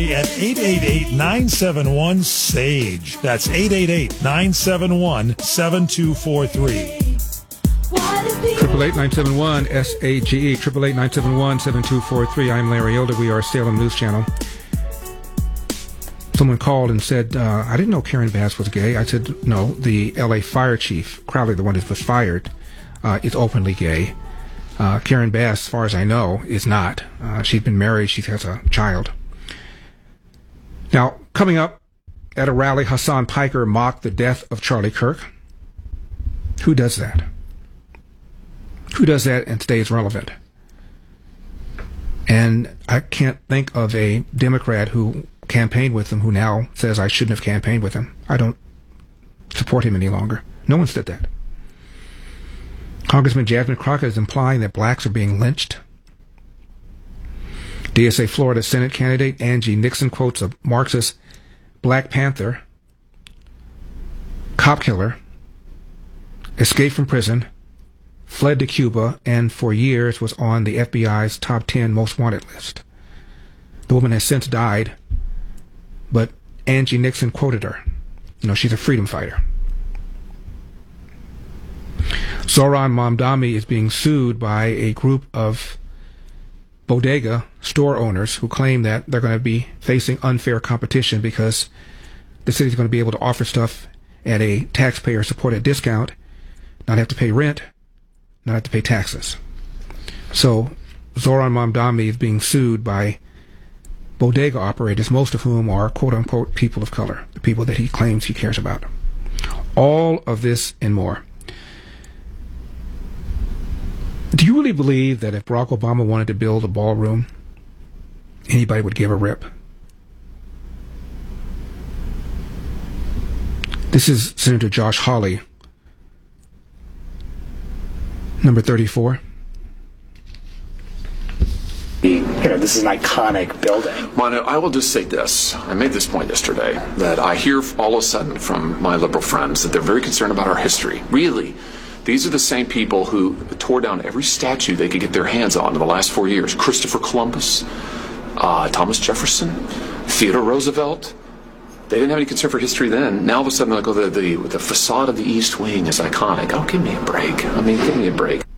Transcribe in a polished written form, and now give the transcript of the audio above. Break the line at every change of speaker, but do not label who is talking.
At 888-971-SAGE. That's 888-971-7243.
888-971-SAGE, 888-971-7243. I'm Larry Elder. We are Salem News Channel. Someone called and said, I didn't know Karen Bass was gay. I said, no, the L.A. fire chief, Crowley, the one that was fired, is openly gay. Karen Bass, as far as I know, is not. She's been married. She has a child. Now, coming up at a rally, Hassan Piker mocked the death of Charlie Kirk. Who does that? Who does that and stays relevant? And I can't think of a Democrat who campaigned with him who now says I shouldn't have campaigned with him. I don't support him any longer. No one said that. Congressman Jasmine Crockett is implying that blacks are being lynched. DSA Florida Senate candidate Angie Nixon quotes a Marxist Black Panther, cop killer, escaped from prison, fled to Cuba, and for years was on the FBI's top 10 most wanted list. The woman has since died, but Angie Nixon quoted her. You know, she's a freedom fighter. Zohran Mamdani is being sued by a group of bodega store owners who claim that they're going to be facing unfair competition because the city's going to be able to offer stuff at a taxpayer-supported discount, not have to pay rent, not have to pay taxes. So Zohran Mamdani is being sued by bodega operators, most of whom are quote-unquote people of color, the people that he claims he cares about. All of this and more. Do you really believe that if Barack Obama wanted to build a ballroom, anybody would give a rip? This is Senator Josh Hawley, number 34.
This is an iconic building.
Mono, I will just say this. I made this point yesterday, that I hear all of a sudden from my liberal friends that they're very concerned about our history. Really, these are the same people who tore down every statue they could get their hands on in the last 4 years. Christopher Columbus, Thomas Jefferson, Theodore Roosevelt. They didn't have any concern for history then. Now all of a sudden, like, the facade of the East Wing is iconic. Oh, give me a break. I mean, give me a break.